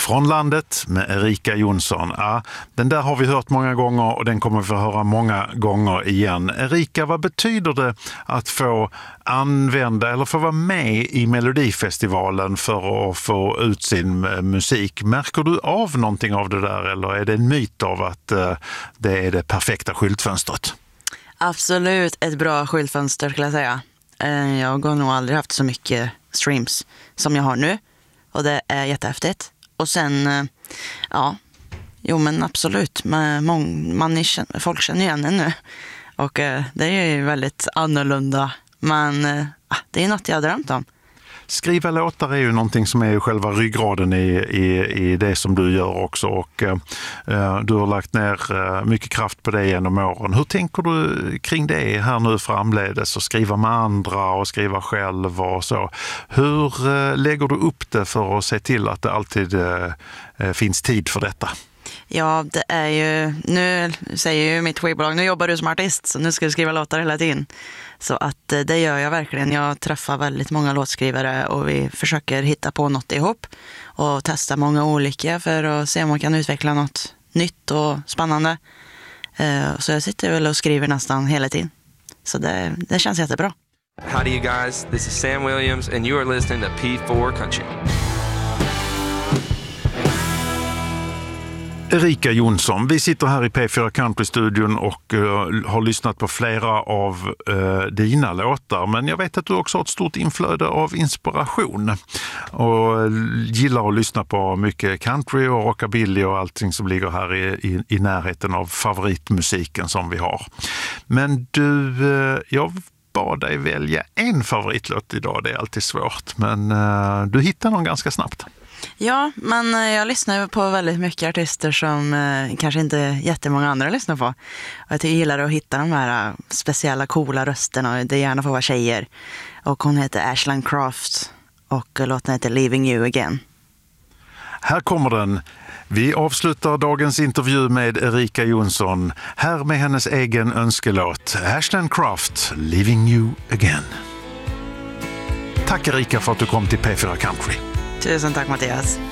Från landet med Erika Jonsson. Ja, den där har vi hört många gånger och den kommer vi få höra många gånger igen. Erika, vad betyder det att få använda eller få vara med i Melodifestivalen för att få ut sin musik? Märker du av någonting av det där eller är det en myt av att det är det perfekta skyltfönstret? Absolut ett bra skyltfönster skulle jag säga. Jag har nog aldrig haft så mycket streams som jag har nu. Och det är jättehäftigt. Och sen, men absolut. Folk känner ju igen det nu. Och det är ju väldigt annorlunda. Men det är något jag har drömt om. Skriva låtar är ju någonting som är själva ryggraden i det som du gör också. Och du har lagt ner mycket kraft på det genom åren. Hur tänker du kring det här nu framledes? Och skriva med andra och skriva själv och så. Hur lägger du upp det för att se till att det alltid finns tid för detta? Ja, det är ju, nu säger ju mitt skivbolag, nu jobbar du som artist så nu ska du skriva låtar hela tiden. Så att det gör jag verkligen. Jag träffar väldigt många låtskrivare och vi försöker hitta på något ihop och testa många olika för att se om man kan utveckla något nytt och spännande. Så jag sitter väl och skriver nästan hela tiden. Så det känns jättebra. Howdy you guys, this is Sam Williams and you are listening to P4 Country. Erika Jonsson, vi sitter här i P4 Country-studion och har lyssnat på flera av dina låtar. Men jag vet att du också har ett stort inflöde av inspiration och gillar att lyssna på mycket country och rockabilly och allting som ligger här i närheten av favoritmusiken som vi har. Men du, jag bad dig välja en favoritlåt idag, det är alltid svårt. Men du hittar någon ganska snabbt. Ja, men jag lyssnar ju på väldigt mycket artister som kanske inte jättemånga andra lyssnar på. Och jag gillar att hitta de här speciella coola rösterna och det gärna får vara tjejer. Och hon heter Ashland Craft och låten heter Leaving You Again. Här kommer den. Vi avslutar dagens intervju med Erika Jonsson. Här med hennes egen önskelåt Ashland Craft, Leaving You Again. Tack Erika för att du kom till P4 Country. Tusen tack Mattias.